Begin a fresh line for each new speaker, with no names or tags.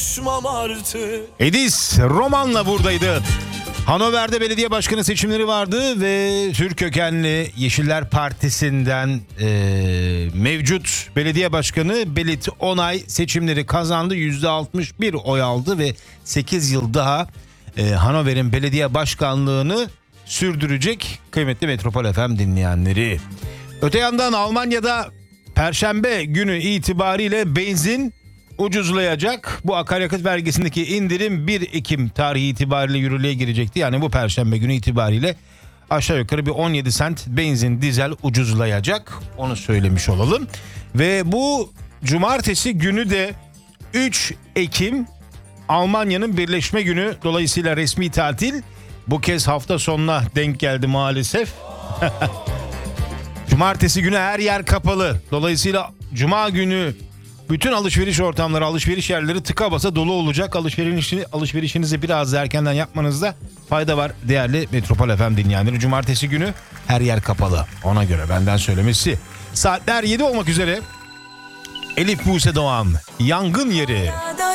konuşmam artık.
Edis romanla buradaydı. Hannover'de belediye başkanı seçimleri vardı ve Türk kökenli Yeşiller Partisi'nden mevcut belediye başkanı Belit Onay seçimleri kazandı. %61 oy aldı ve 8 yıl daha Hannover'in belediye başkanlığını sürdürecek kıymetli Metropol FM dinleyenleri. Öte yandan Almanya'da Perşembe günü itibariyle benzin ucuzlayacak. Bu akaryakıt vergisindeki indirim 1 Ekim tarihi itibariyle yürürlüğe girecekti. Yani bu Perşembe günü itibariyle aşağı yukarı bir 17 sent benzin, dizel ucuzlayacak. Onu söylemiş olalım. Ve bu cumartesi günü de 3 Ekim Almanya'nın birleşme günü, dolayısıyla resmi tatil. Bu kez hafta sonuna denk geldi maalesef. Cumartesi günü her yer kapalı. Dolayısıyla cuma günü bütün alışveriş ortamları, alışveriş yerleri tıka basa dolu olacak. Alışverişinizi biraz erkenden yapmanızda fayda var değerli Metropol FM dinleyenleri. Cumartesi günü her yer kapalı. Ona göre benden söylemesi. Saatler 7 olmak üzere. Elif Buse Doğan, Yangın Yeri.